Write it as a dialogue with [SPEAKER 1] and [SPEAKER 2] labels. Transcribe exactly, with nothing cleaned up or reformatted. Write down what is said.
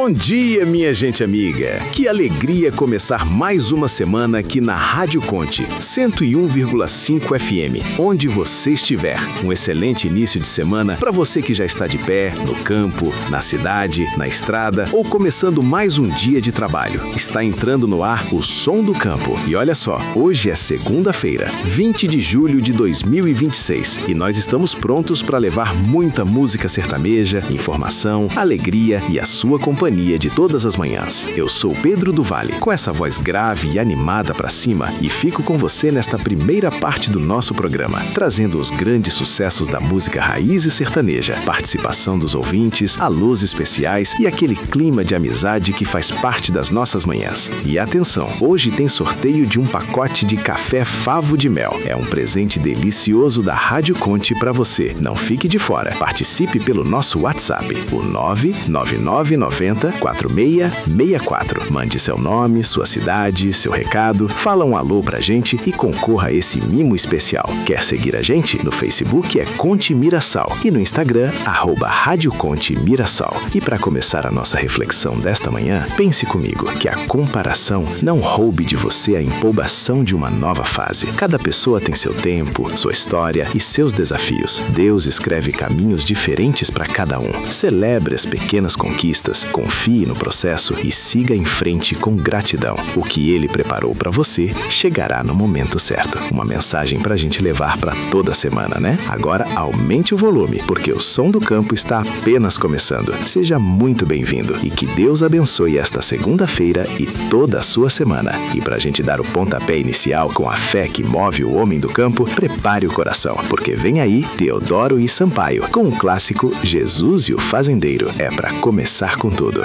[SPEAKER 1] Bom dia, minha gente amiga! Que alegria começar mais uma semana aqui na Rádio Conte, cento e um vírgula cinco F M, onde você estiver. Um excelente início de semana para você que já está de pé, no campo, na cidade, na estrada ou começando mais um dia de trabalho. Está entrando no ar o Som do Campo. E olha só, hoje é segunda-feira, vinte de julho de dois mil e vinte e seis, e nós estamos prontos para levar muita música sertaneja, informação, alegria e a sua companhia de todas as manhãs. Eu sou Pedro do Vale, com essa voz grave e animada para cima, e fico com você nesta primeira parte do nosso programa, trazendo os grandes sucessos da música raiz e sertaneja, participação dos ouvintes, alôs especiais e aquele clima de amizade que faz parte das nossas manhãs. E atenção, hoje tem sorteio de um pacote de café Favo de Mel. É um presente delicioso da Rádio Conte para você. Não fique de fora. Participe pelo nosso WhatsApp, o nove nove nove nove zero quatro seis seis quatro. Mande seu nome, sua cidade, seu recado, fala um alô pra gente e concorra a esse mimo especial. Quer seguir a gente? No Facebook é Conte Mirassol e no Instagram, arroba Rádio Conte Mirassol. E para começar a nossa reflexão desta manhã, pense comigo que a comparação não roube de você a empolgação de uma nova fase. Cada pessoa tem seu tempo, sua história e seus desafios. Deus escreve caminhos diferentes para cada um. Celebre as pequenas conquistas, confie no processo e siga em frente com gratidão. O que Ele preparou para você chegará no momento certo. Uma mensagem para a gente levar para toda a semana, né? Agora aumente o volume, porque o Som do Campo está apenas começando. Seja muito bem-vindo e que Deus abençoe esta segunda-feira e toda a sua semana. E para a gente dar o pontapé inicial com a fé que move o homem do campo, prepare o coração, porque vem aí Teodoro e Sampaio com o clássico Jesus e o Fazendeiro. É para começar com tudo.